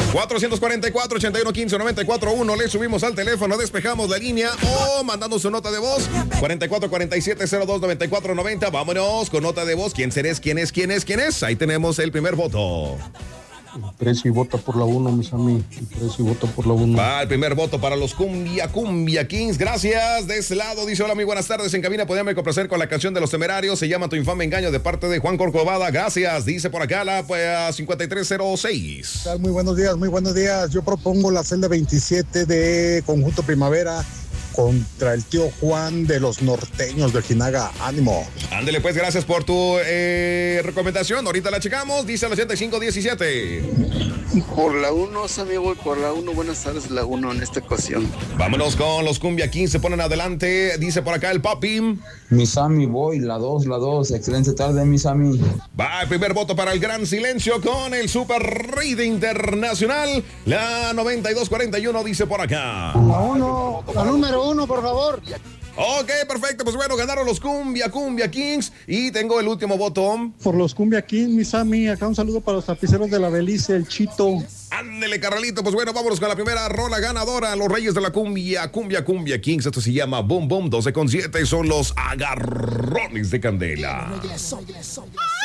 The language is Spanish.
444-8115-941. Le subimos al teléfono, despejamos la línea o mandando su nota de voz. 4447-029490. Vámonos con nota de voz. ¿Quién serás? ¿Quién es? Ahí tenemos el primer voto. Preci vota por la 1, mis amigos. Preci vota por la 1. Va el primer voto para los Cumbia Kings. Gracias. De ese lado dice: hola, muy buenas tardes. En cabina, podíame complacer con la canción de Los Temerarios. Se llama Tu infame engaño, de parte de Juan Corcovada. Gracias. Dice por acá la 5306. Muy buenos días. Yo propongo la celda 27 de Conjunto Primavera contra el tío Juan de los Norteños de Ojinaga. Ánimo. Ándele pues, gracias por tu recomendación. Ahorita la checamos. Dice el 8517. Por la 1, Sammy, voy por la 1. Buenas tardes, la 1 en esta ocasión. Vámonos con los Cumbia Kings. Se ponen adelante. Dice por acá el Papi. Mi Sammy, voy, la 2. Excelente tarde, mi Sammy. Va el primer voto para el Gran Silencio con el Super Rey de Internacional. La 9241 dice por acá. La 1, la número 1, por favor. Ok, perfecto. Pues bueno, ganaron los Cumbia Kings. Y tengo el último voto. Por los Cumbia Kings, mi Sammy. Acá un saludo para los tapiceros de la Belice, el Chito. Ándele, carnalito. Pues bueno, vámonos con la primera rola ganadora. Los Reyes de la Cumbia Kings. Esto se llama Boom Boom 12:7. Son los agarrones de candela. Regreso.